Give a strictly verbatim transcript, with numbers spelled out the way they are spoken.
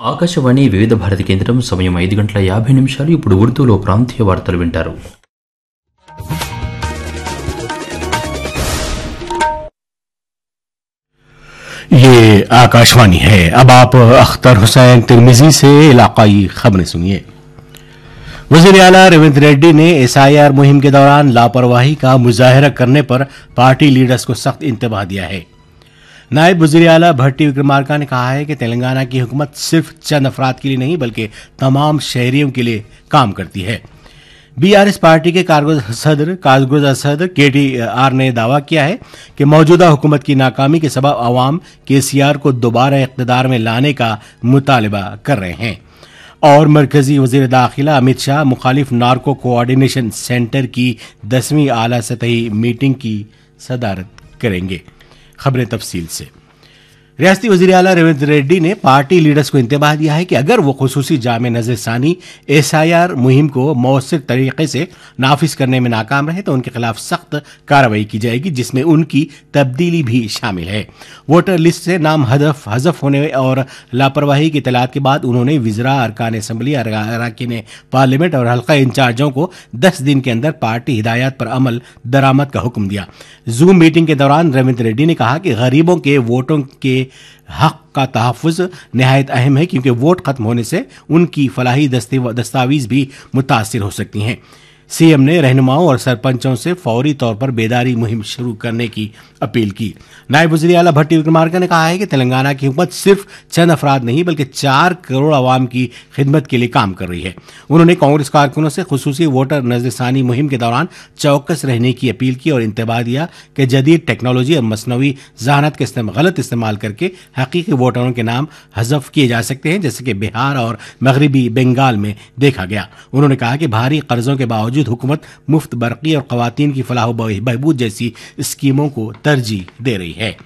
ఆకాశవాణి వివిధ భారతి కేంద్రం సమయం ఐదు గంటల యాభై నిమిషాలు. ఇప్పుడు ఉర్దూలో ప్రాంతీయ వార్తలు వింటారు. ये आकाशवाणी है. अब आप अख्तर हुसैन तिरमिजी से इलाकाई खबरें सुनिए. वज़ीर आला रेवंत रेड्डी ने एसआईआर मुहिम के दौरान लापरवाही का मुजाहरा करने पर पार्टी लीडर्स को सख्त इंतबाह दिया है. नायब वज़ीर आला भट्टी विक्रमार्का ने कहा है कि तेलंगाना की हुकूमत सिर्फ चंद अफराद के लिए नहीं बल्कि तमाम शहरियों के लिए काम करती है. बीआरएस पार्टी के कारगुज़र सदर कारगुज़र सदर के टी आर ने दावा किया है कि मौजूदा हुकूमत की नाकामी के सबब अवाम केसीआर को दोबारा इक़्तिदार में लाने का मुतालबा कर रहे हैं. और मरकजी वज़ीर दाखिला अमित शाह मुखालिफ नार्को कोऑर्डिनेशन सेंटर की दसवीं आला सतही मीटिंग की सदारत करेंगे. खबरें तफसील से. रियासती वज़ीर आला रेवंत रेड्डी ने पार्टी लीडर्स को इंतबाह दिया है कि अगर वो खुसूसी जामे नज़रसानी एसआईआर मुहिम को मौसर तरीके से नाफिज करने में नाकाम रहे तो उनके खिलाफ सख्त कार्रवाई की जाएगी, जिसमें उनकी तब्दीली भी शामिल है. वोटर लिस्ट से नाम हदफ हज़फ होने और लापरवाही की इतलात के बाद उन्होंने विज़रा, अरकान असम्बली, अरकान पार्लियामेंट और हल्का इंचार्जों को दस दिन के अंदर पार्टी हिदायत पर अमल दरामद का हुक्म दिया. जूम मीटिंग के दौरान रेवंत रेड्डी ने कहा कि गरीबों के वोटों के हक का तहफ़्फ़ुज़ नहायत अहम है, क्योंकि वोट खत्म होने से उनकी फलाही दस्तावेज भी मुतासिर हो सकती हैं. सीएम ने रहनुमाओं और सरपंचों से फौरी तौर पर बेदारी मुहिम शुरू करने की अपील की. नायब वज़ीर आला भट्टी विक्रमार्का ने कहा है कि तेलंगाना की हुकूमत सिर्फ चंद अफराद नहीं बल्कि चार करोड़ आवाम की खिदमत के लिए काम कर रही है. उन्होंने कांग्रेस कारकुनों से खुसूसी वोटर नज़रसानी मुहिम के दौरान चौकस रहने की अपील की और इंतबाह दिया कि जदीद टेक्नोलॉजी और मसनवी जहानत के गलत इस्तेमाल करके हकीकी वोटरों के नाम हज़फ किए जा सकते हैं, जैसे कि बिहार और मगरबी बंगाल में देखा गया. उन्होंने कहा कि भारी कर्जों के बावजूद हुकूमत मुफ्त बरक़ी और ख़वातीन की फलाह व बहबूद जैसी स्कीमों को तरजीह दे रही है.